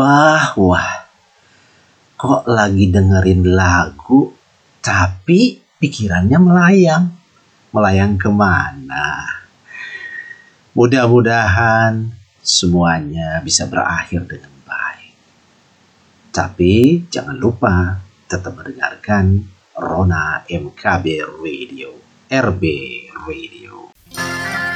Wah, kok lagi dengerin lagu, tapi pikirannya melayang. Melayang kemana? Mudah-mudahan semuanya bisa berakhir dengan baik. Tapi jangan lupa tetap mendengarkan Rona MKB Radio, RB Radio.